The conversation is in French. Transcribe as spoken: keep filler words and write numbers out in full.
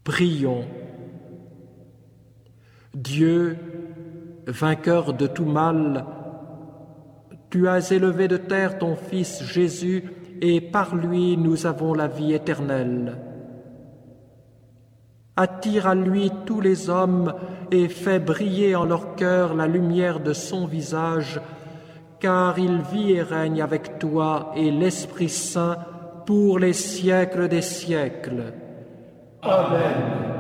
Prions. Dieu, vainqueur de tout mal, tu as élevé de terre ton Fils Jésus et par lui nous avons la vie éternelle. Attire à lui tous les hommes et fais briller en leur cœur la lumière de son visage, car il vit et règne avec toi et l'Esprit Saint pour les siècles des siècles. Amen.